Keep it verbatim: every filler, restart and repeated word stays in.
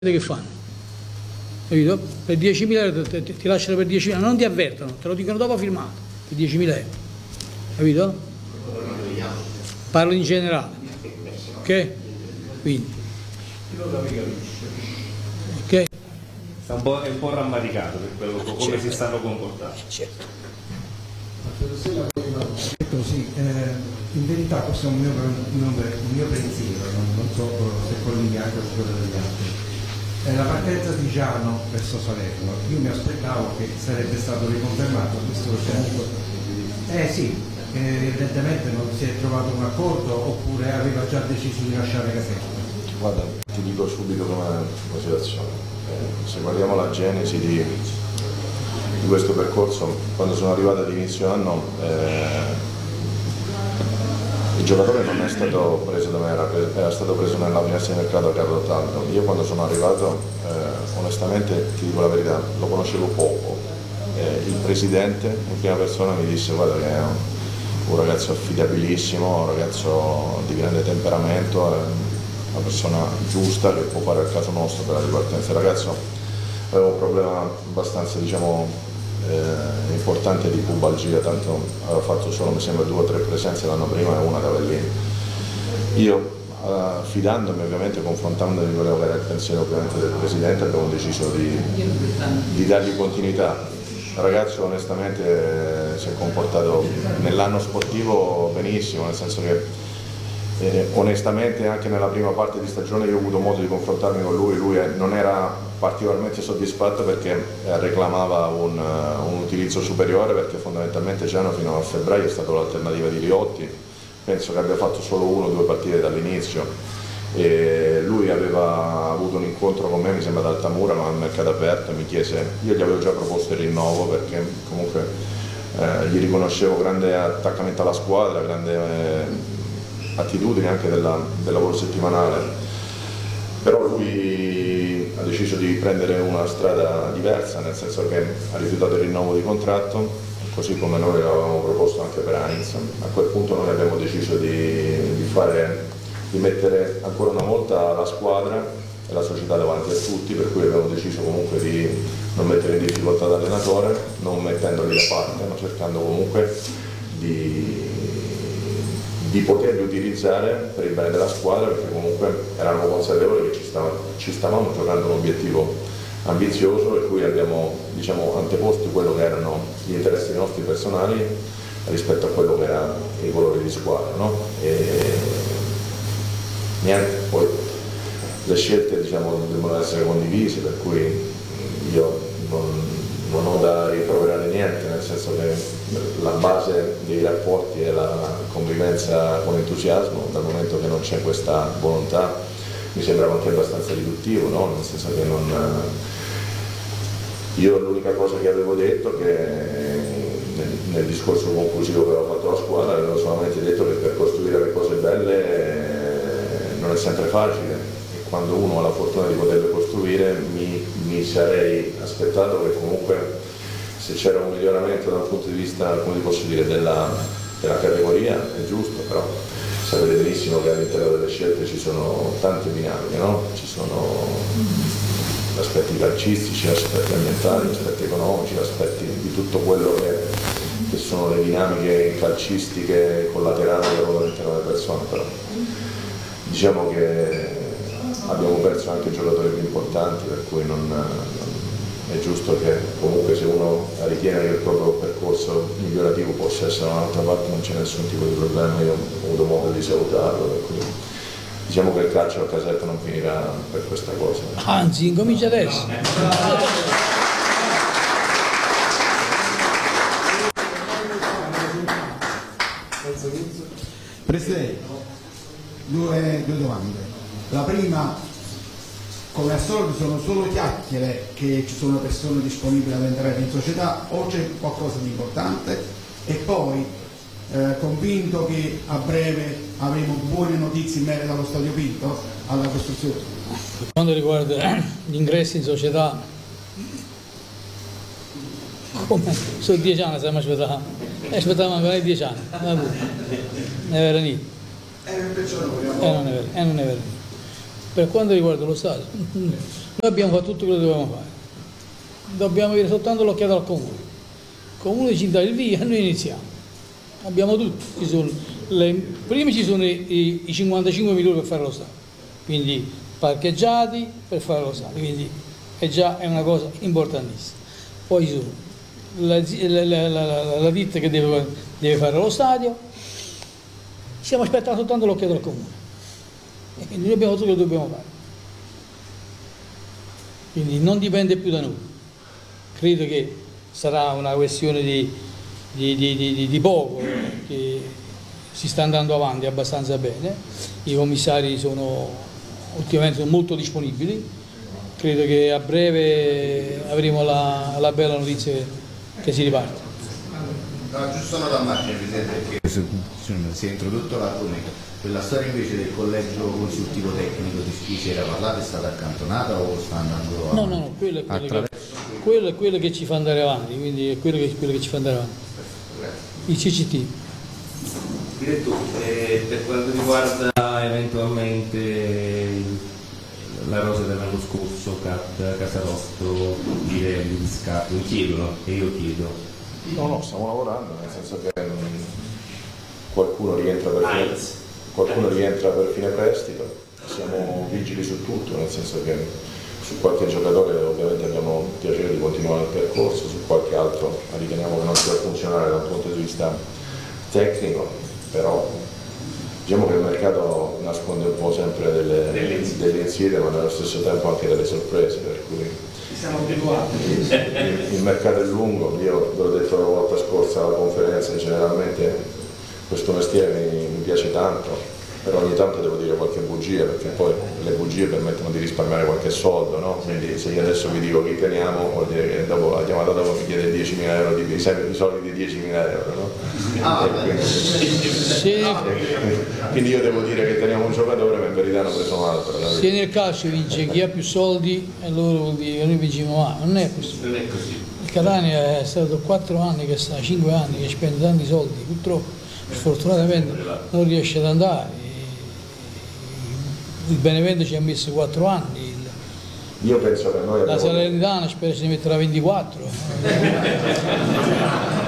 che fanno, capito? Per diecimila euro ti, ti, ti lasciano per diecimila, non ti avvertono, te lo dicono dopo firmato, per diecimila euro, capito? Parlo in generale, ok? Quindi, ok? È un po', è un po' rammaricato per quello, come certo. si stanno comportando. Certo. Sì, eh, in verità questo è un mio, un mio pensiero, non, non so se collega anche con quello degli altri. Eh, la partenza di Giano verso Salerno, io mi aspettavo che sarebbe stato riconfermato questo comunque. Eh sì, eh, evidentemente non si è trovato un accordo oppure aveva già deciso di lasciare Caserta. Guarda, ti dico subito com'è la situazione. Eh, se guardiamo la genesi di, di questo percorso, quando sono arrivato all'inizio anno, eh, il giocatore non è stato preso da me, era, era stato preso nella finestra di mercato a Carlo Ottanto. Io quando sono arrivato, eh, onestamente, ti dico la verità, lo conoscevo poco. Eh, il presidente in prima persona mi disse guarda che è un, un ragazzo affidabilissimo, un ragazzo di grande temperamento, una persona giusta che può fare il caso nostro per la ripartenza. Il ragazzo aveva un problema abbastanza, diciamo, Eh, importante di pubalgia, tanto aveva fatto solo mi sembra due o tre presenze l'anno prima e una da Avellino. Io eh, fidandomi ovviamente, confrontandomi con quello che era il pensiero ovviamente del presidente, abbiamo deciso di, di dargli continuità. Il ragazzo onestamente eh, si è comportato nell'anno sportivo benissimo, nel senso che eh, onestamente anche nella prima parte di stagione io ho avuto modo di confrontarmi con lui, lui non era particolarmente soddisfatto perché eh, reclamava un, uh, un utilizzo superiore, perché fondamentalmente Giano fino a febbraio è stata l'alternativa di Riotti, penso che abbia fatto solo uno o due partite dall'inizio. E lui aveva avuto un incontro con me, mi sembra ad Altamura, ma al mercato aperto, mi chiese, io gli avevo già proposto il rinnovo perché comunque eh, gli riconoscevo grande attaccamento alla squadra, grande eh, attitudine anche della, del lavoro settimanale, però lui ha deciso di prendere una strada diversa, nel senso che ha rifiutato il rinnovo di contratto, così come noi l'avevamo proposto anche per Heinz. A quel punto noi abbiamo deciso di, di, fare, di mettere ancora una volta la squadra e la società davanti a tutti, per cui abbiamo deciso comunque di non mettere in difficoltà l'allenatore, non mettendoli da parte, ma cercando comunque di di poterli utilizzare per il bene della squadra, perché comunque eravamo consapevoli che ci, stava, ci stavamo giocando un obiettivo ambizioso, per cui abbiamo, diciamo, anteposto quello che erano gli interessi nostri personali rispetto a quello che era il colore di squadra, no? E niente, poi le scelte, diciamo, devono essere condivise, per cui io non, non ho da riproverare niente, nel senso che la base dei rapporti è la convivenza con entusiasmo. Dal momento che non c'è questa volontà mi sembrava anche abbastanza riduttivo, no? Nel senso che non... Io l'unica cosa che avevo detto, che nel, nel discorso conclusivo che avevo fatto alla squadra, avevo solamente detto che per costruire le cose belle non è sempre facile, e quando uno ha la fortuna di poterle costruire mi, mi sarei aspettato che comunque, se c'era un miglioramento dal punto di vista, come ti posso dire, della, della categoria, è giusto, però sapete benissimo che all'interno delle scelte ci sono tante dinamiche, no? Ci sono aspetti calcistici, aspetti ambientali, aspetti economici, aspetti di tutto quello che, che sono le dinamiche calcistiche collaterali che ruotano all'interno delle persone, però diciamo che abbiamo perso anche giocatori più importanti, per cui non, non è giusto che comunque, se uno ritiene che il proprio percorso migliorativo possa essere da un'altra parte, non c'è nessun tipo di problema. Io ho avuto modo di salutarlo, per cui diciamo che il calcio a Caserta non finirà per questa cosa. Anzi, incomincia adesso. Presidente, due, due domande. La prima, come al solito sono solo chiacchiere che ci sono persone disponibili ad entrare in società, o c'è qualcosa di importante? E poi eh, convinto che a breve avremo buone notizie in merito allo Stadio Pinto, alla costruzione. Per quanto riguarda gli ingressi in società, come sono dieci anni stiamo aspettando, e aspettavamo ancora dieci anni, non è vero niente. E non è vero, e non è vero. Per quanto riguarda lo stadio, Noi abbiamo fatto tutto quello che dovevamo fare, dobbiamo avere soltanto l'occhiata al comune, il comune ci dà il via e noi iniziamo, abbiamo tutto, ci sono le, prima ci sono i, i cinquantacinque milioni per fare lo stadio, quindi parcheggiati per fare lo stadio, quindi è già è una cosa importantissima. Poi ci sono la, la, la, la, la ditta che deve, deve fare lo stadio, stiamo aspettando soltanto l'occhiata al comune, e quindi noi abbiamo tutto quello che dobbiamo fare. Quindi non dipende più da noi, credo che sarà una questione di, di, di, di, di poco, che si sta andando avanti abbastanza bene, i commissari sono ultimamente sono molto disponibili, credo che a breve avremo la, la bella notizia che, che si riparte. No, giusto una domanda, Presidente, perché si è introdotto l'argomento. Quella storia invece del collegio consultivo tecnico di cui si era parlato è stata accantonata o sta andando avanti? No, no, no, quello è quello, che, quello è quello che ci fa andare avanti, quindi è quello che, quello che ci fa andare avanti. Il C C T. Direttore, eh, per quanto riguarda eventualmente la rosa dell'anno scorso, Cat, Casarotto, Girelli, Biscatto, mi chiedono e io chiedo. No, no, stiamo lavorando, nel senso che mh, qualcuno rientra per fine, qualcuno rientra per fine prestito, siamo vigili su tutto, nel senso che su qualche giocatore ovviamente abbiamo piacere di continuare il percorso, su qualche altro riteniamo che non sia funzionare da un punto di vista tecnico, però diciamo che il mercato nasconde un po' sempre delle, delle insidie, ma nello stesso tempo anche delle sorprese, per cui Siamo abituati. il, il mercato è lungo, io ve l'ho detto la volta scorsa alla conferenza, generalmente questo mestiere mi, mi piace tanto, però ogni tanto devo dire qualche bugia, perché poi le bugie permettono di risparmiare qualche soldo, no? Quindi se io adesso vi dico che teniamo, vuol dire che dopo la chiamata dopo mi chiede diecimila euro, di, sempre i soldi di diecimila euro, no? Ah, quindi, Se, quindi io devo dire che teniamo un giocatore, ma in verità hanno preso un altro. No? se nel calcio vince chi ha più soldi, allora vuol dire che noi vinciamo, ma non è così. Non è così. Il Catania è stato quattro anni che sta, cinque anni che spende tanti soldi, purtroppo sfortunatamente non riesce ad andare. Il Benevento ci ha messo quattro anni, il, Io penso che noi la abbiamo... Salernitana spero si metterà ventiquattro.